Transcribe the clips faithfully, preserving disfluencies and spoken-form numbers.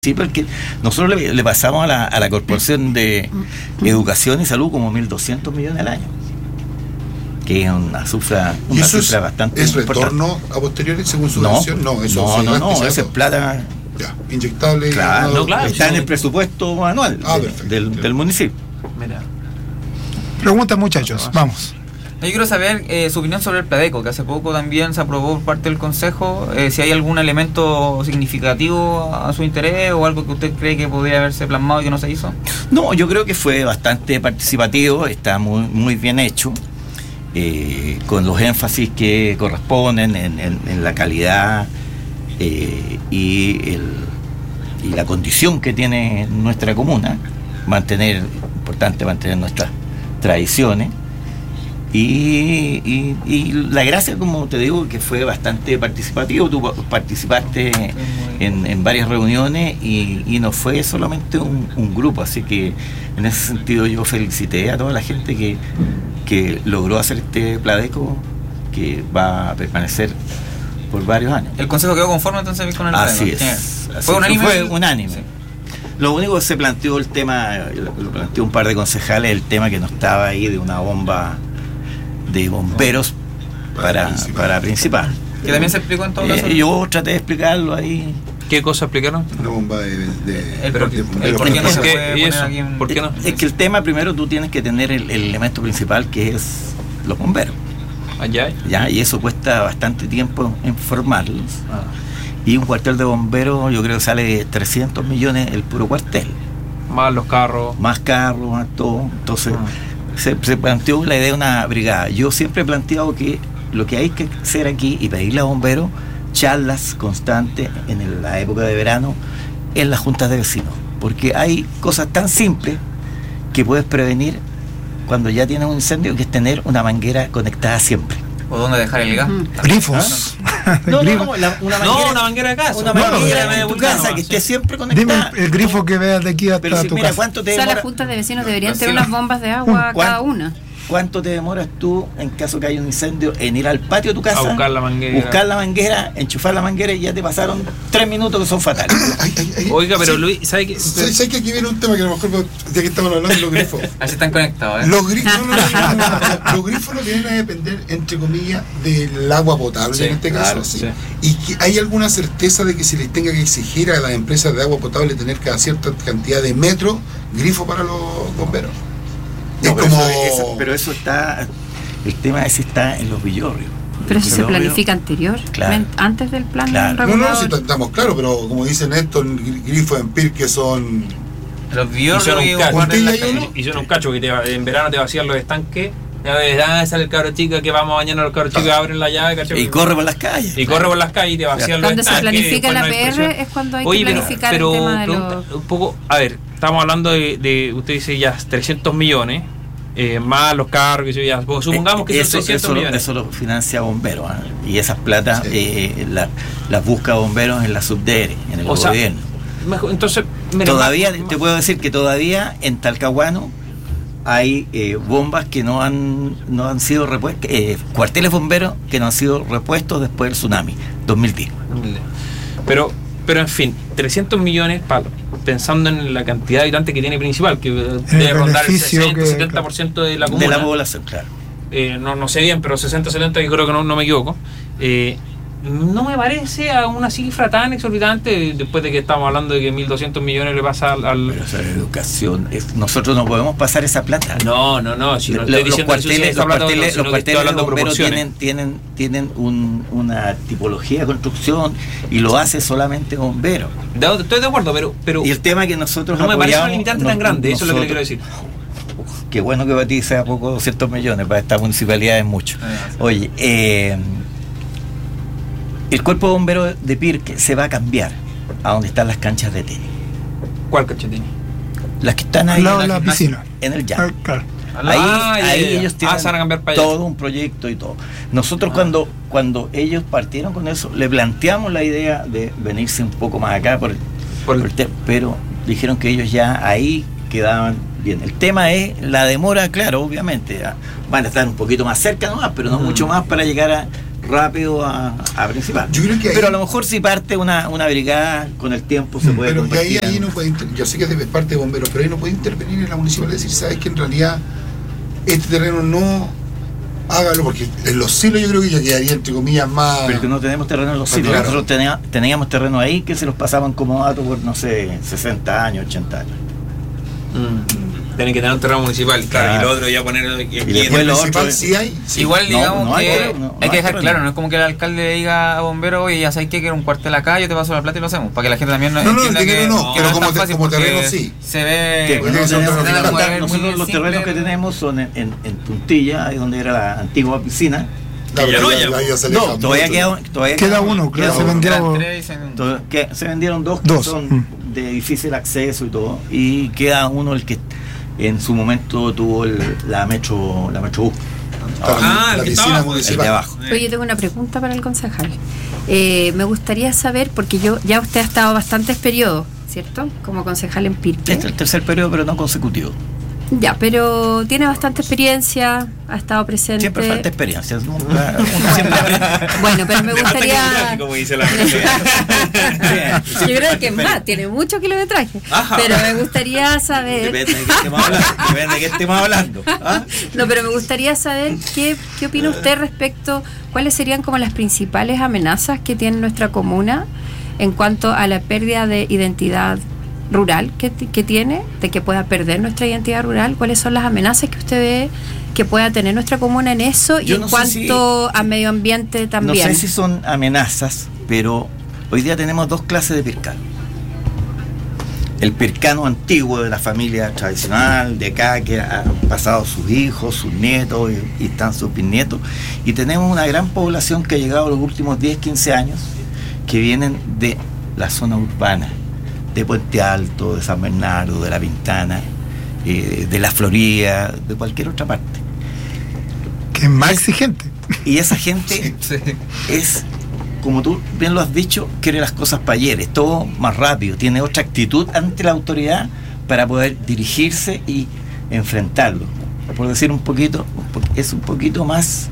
Sí, porque nosotros le, le pasamos a la, a la Corporación de Educación y Salud como mil doscientos millones al año, que es una cifra, una cifra es, bastante ¿es importante. retorno a posteriori según su no, decisión? No, eso no, se no, no, gasta, eso es plata ya, inyectable. claro, no, no, claro, está no, en el presupuesto anual ah, de, perfecto, del, claro. del municipio. Mira. Preguntas, muchachos, vamos. Yo quiero saber eh, su opinión sobre el Pladeco, que hace poco también se aprobó por parte del Consejo, eh, si hay algún elemento significativo a su interés o algo que usted cree que podría haberse plasmado y que no se hizo. No, yo creo que fue bastante participativo, está muy, muy bien hecho, eh, con los énfasis que corresponden en, en, en la calidad eh, y, el, y la condición que tiene nuestra comuna, mantener, importante mantener nuestras tradiciones. Y, y, y la gracia, como te digo, que fue bastante participativo. Tú participaste en, en varias reuniones y, y no fue solamente un, un grupo, así que en ese sentido yo felicité a toda la gente que, que logró hacer este Pladeco, que va a permanecer por varios años. ¿El Consejo quedó conforme entonces con el Así Pladeco? es, Sí. así ¿Fue unánime? Fue unánime. Sí. Lo único que se planteó el tema, lo planteó un par de concejales, el tema que no estaba ahí de una bomba de bomberos para, para, para principal. Que también se explicó en todo caso. Eh, yo traté de explicarlo ahí. ¿Qué cosa explicaron? Una bomba de... de, el, de, por, de, de el por qué no se ¿Por qué? puede ¿Y poner eso? aquí en... ¿Por qué no? Es, es que el tema, primero tú tienes que tener el, el elemento principal, que es los bomberos. Allá. ¿Ya? Y eso cuesta bastante tiempo en formarlos. Ah. Y un cuartel de bomberos, yo creo que sale trescientos millones el puro cuartel. Más los carros. Más carros, más todo. Entonces... Ah. Se, se planteó la idea de una brigada. Yo siempre he planteado que lo que hay que hacer aquí y pedirle a bomberos charlas constantes en el, la época de verano en las juntas de vecinos, porque hay cosas tan simples que puedes prevenir cuando ya tienes un incendio, que es tener una manguera conectada siempre. ¿O dónde dejar el gas? Mm. Grifos. No, no, no, la, una manguera, No, una manguera de casa. una No, manguera no, en no, tu no, casa no, que sí. esté siempre Dime conectada. el, el grifo que veas de aquí hasta Pero si, tu mira, casa. ¿cuánto te O sea, demora? las juntas de vecinos deberían Pero tener sí, unas bombas de agua ¿Cuán- cada una. ¿Cuánto te demoras tú, en caso que haya un incendio, en ir al patio de tu casa, A buscar la manguera. buscar la manguera, enchufar la manguera y ya te pasaron tres minutos que son fatales? Ay, ay, ay, Oiga, pero sí, Luis, ¿sabe qué? ¿sabes que aquí viene un tema que a lo mejor, ya que estamos hablando de los grifos? Así están conectados, ¿eh? Los grifos, no, no, no, no, no, los grifos no vienen a depender, entre comillas, del agua potable, Sí, en este caso. claro, ¿sí? sí. Y que hay alguna certeza de que se les tenga que exigir a las empresas de agua potable tener cada cierta cantidad de metros grifo para los bomberos. No, es pero, como... eso, eso- pero eso está, el tema ese está en los villorrios. Pero Los eso se villorrios- planifica anterior, Claro. antes del plan Claro. No, no, regulador. si estamos claros, pero como dice Néstor, gr- grifos en P I R que son... Los Hicieron biólogos y un cacho, guardan la ¿Usted ya calle. uno? hicieron un cacho que te, va- en verano te vacían los estanques. Ya ves, ah, sale el cabro chico que vamos mañana los cabros chicos abren la llave, ¿cachai? Y corre por las calles. Y corre por las calles y te vacían los Cuando se estanques. planifica después la no hay P R presión. es cuando hay Oye, que pero, planificar pero el tema de pregunta los... un poco, a ver, estamos hablando de, de usted dice ya trescientos millones, eh, más los carros, que ya, pues, supongamos que Eh, son eso, seiscientos eso, lo- millones. eso lo financia bomberos, ¿ah? Y esas platas Sí. eh, la- las busca bomberos en la subdere, en el O sea, gobierno. Mejor, entonces, mira, Todavía, más- te puedo decir que todavía en Talcahuano hay eh, bombas que no han no han sido repuestas, eh, cuarteles bomberos que no han sido repuestos después del tsunami, dos mil diez. Pero, pero en fin, trescientos millones para, pensando en la cantidad de habitantes que tiene Principal, que debe rondar el beneficio sesenta, que- setenta por ciento de la comuna. De la población, claro. Eh, no, no sé bien, pero sesenta, setenta, yo creo que no, no me equivoco. Eh, no me parece a una cifra tan exorbitante después de que estamos hablando de que mil doscientos millones le pasa al... al- Pero esa educación, es- nosotros no podemos pasar esa plata. no, no, no, si no Los- estoy los diciendo que eso sí cuarteles, está los hablando de cuarteles, sino los que estoy cuarteles de hablando de bomberos proporciones. tienen, tienen, tienen un, una tipología de construcción y lo hace solamente bomberos. De- Estoy de acuerdo, pero... pero Y el tema que nosotros no me parece una apoyamos, limitante no- tan grande, eso es lo que le quiero nosotros- decir. Qué bueno que para ti sea poco doscientos millones, para esta municipalidad es mucho. Ah, sí. Oye, eh, el cuerpo de bomberos de Pirque se va a cambiar a donde están las canchas de tenis. ¿Cuál cachetín? Las que están ahí Al lado en de la gimnasia, piscina. en el llano. Ah, claro. Ahí, Ah, ya, ahí ya, ya. ellos tienen Ah, se van a cambiar para allá. todo un proyecto y todo. Nosotros Ah. cuando cuando ellos partieron con eso, le planteamos la idea de venirse un poco más acá, por, Por el- por el te- pero dijeron que ellos ya ahí quedaban bien. El tema es la demora, claro, obviamente. ah, Van a estar un poquito más cerca nomás, pero no Mm. mucho más para llegar a rápido a, a principal. Yo creo que ahí- pero a lo mejor si parte una, una brigada con el tiempo se puede Pero que ahí, convertir ahí en- no puede inter- yo sé que es de parte de bomberos, pero ahí no puede intervenir en la municipalidad y decir, sabes que en realidad este terreno no, hágalo, porque en los silos yo creo que ya quedaría entre comillas más. Pero que no tenemos terreno en los sitios. Claro. Nosotros tenía- teníamos terreno ahí que se los pasaban como datos por, no sé, sesenta años, ochenta años. Mm. Tienen que tener un terreno municipal, claro, Claro. y lo otro ya poner aquí. Y después el lo principal otro- sí hay. Sí. Igual No, digamos no hay que terreno, no, hay no que hay dejar terreno. claro, no es como que el alcalde le diga a bombero, oye, ya sabes que quiero un cuartel acá, yo te paso la plata y lo hacemos, para que la gente también No, no, entienda el que, dinero no, que pero es como tan te- fácil como porque terreno sí. se ve Que Porque no son tenemos terrenos que de contar, muy nosotros los simple. terrenos que tenemos son en, en, en Puntilla, ahí donde era la antigua piscina. No, Ya pero no, ya- ya. ya se No, aleja todavía mucho. queda, todavía Queda queda uno, creo queda que se uno. vendió. Eran tres y se- To- que se vendieron dos que Dos, son mm. de difícil acceso y todo, y queda uno el que en su momento tuvo el, la metro la metrobús. Está Ah, la el que piscina está abajo, municipal. el de abajo. Oye, yo tengo una pregunta para el concejal. Eh, me gustaría saber, porque yo ya usted ha estado bastantes periodos, ¿cierto? Como concejal en Pirque. Este es el tercer periodo, pero no consecutivo. Ya, pero tiene bastante experiencia, ha estado presente. Siempre falta experiencia. Nunca, uno siempre aprende. Bueno, pero me gustaría. como dice la frase. Yo creo que es más, tiene mucho kilometraje. Ajá. Pero me gustaría saber. Depende de qué estemos hablando. Depende de qué estemos hablando. ¿Ah? No, pero me gustaría saber qué, qué opina usted respecto, cuáles serían como las principales amenazas que tiene nuestra comuna en cuanto a la pérdida de identidad rural que, que tiene, de que pueda perder nuestra identidad rural. ¿Cuáles son las amenazas que usted ve que pueda tener nuestra comuna en eso? Y Yo en no sé cuanto si- a medio ambiente No también. sé si son amenazas, pero hoy día tenemos dos clases de pircano. El pircano antiguo de la familia tradicional, de acá, que han pasado sus hijos, sus nietos y, y están sus bisnietos. Y tenemos una gran población que ha llegado los últimos diez, quince años, que vienen de la zona urbana, de Puente Alto, de San Bernardo, de La Pintana, eh, de La Florida, de cualquier otra parte. Que es más exigente. Y esa gente Sí. es, como tú bien lo has dicho, quiere las cosas para ayer, es todo más rápido, tiene otra actitud ante la autoridad para poder dirigirse y enfrentarlo. Por decir un poquito, un po- es un poquito más...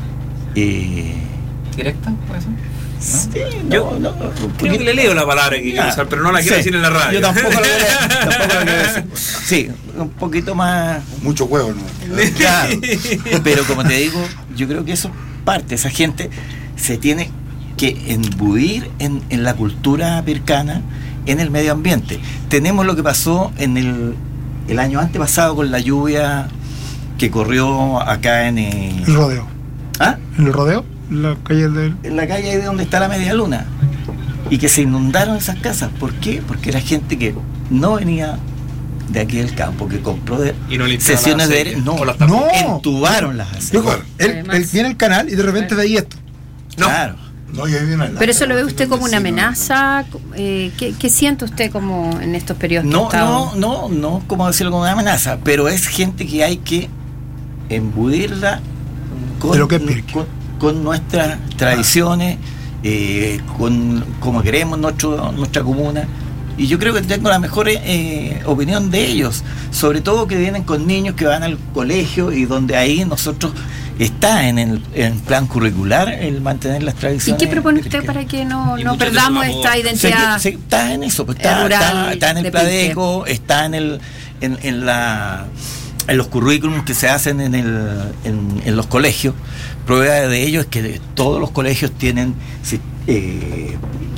Eh, ¿Directa? ¿Puede ser? sí, Yo no, no, un Creo poquito- que le leo la palabra que quiero Ah, usar, pero no la quiero sí, decir en la radio. Yo tampoco lo quiero, tampoco lo quiero decir. Sí, un poquito más... Mucho huevo, ¿no? Claro, pero como te digo, yo creo que eso es parte, esa gente se tiene que embuir en, en la cultura pircana, en el medio ambiente. Tenemos lo que pasó en el, el año antepasado con la lluvia que corrió acá en, eh, El rodeo. ¿ah? El rodeo, la calle del. en la calle de donde está la Media Luna, y que se inundaron esas casas. ¿Por qué? Porque era gente que no venía de aquí del campo, que compró de Y no limpiaban sesiones las de acequias, no, o las tapó. No. entubaron las acequias. Loco, él, Además. él viene al canal y de repente ve ahí esto. No. Claro. No, yo vi una Pero eso lo ve lata, usted como una vecino, amenaza. Eh, ¿qué, ¿Qué siente usted como en estos periodos? que ha No, estado? no, no, no, como decirlo como una amenaza, pero es gente que hay que embudirla con, De lo que es Pirque. con, con nuestras tradiciones, eh, con como queremos nuestro, nuestra comuna. Y yo creo que tengo la mejor eh, opinión de ellos, sobre todo que vienen con niños que van al colegio y donde ahí nosotros está en el en plan curricular el mantener las ¿Y tradiciones. qué propone usted pirqueñas. para que no, Y no muchos de perdamos esos esta vamos- identidad? Se- se- está en eso, pues, está, rural está, está en de el Pladeco, está en el en, en la en los currículums que se hacen en el en, en los colegios. Prueba de ello es que todos los colegios tienen si- eh,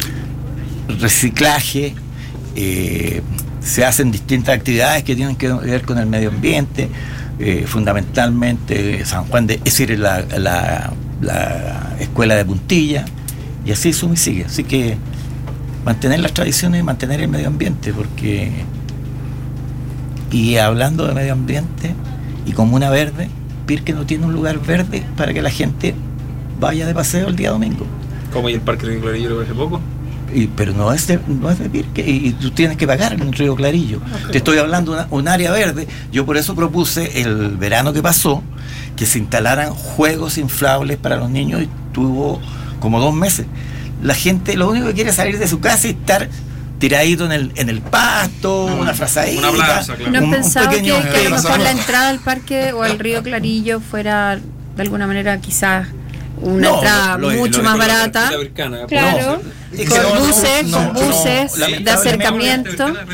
reciclaje, eh, se hacen distintas actividades que tienen que ver con el medio ambiente, eh, fundamentalmente San Juan de, es decir, la, la, la escuela de Puntilla, y así suma y sigue. Así que mantener las tradiciones y mantener el medio ambiente, porque, y hablando de medio ambiente y comuna verde, Pirque no tiene un lugar verde para que la gente vaya de paseo el día domingo. Como y el Parque Río Clarillo hace poco. Y, pero no es de, no es de Pirque, y, y tú tienes que pagar en el Río Clarillo. Te estoy hablando de una, un área verde. Yo por eso propuse el verano que pasó que se instalaran juegos inflables para los niños, y tuvo como dos meses. La gente lo único que quiere es salir de su casa y estar tiradito en el, en el pasto, una frazadita, una plaza, claro. ¿No han un- un pensado que, pequeño- que a lo plaza mejor la nueva. entrada al parque o al río Clarillo fuera de alguna manera quizás una No, entrada lo- lo- mucho lo- más lo- barata. La americana, Claro, Es que con no, no, buses, no, con no, buses de lamentablemente- acercamiento.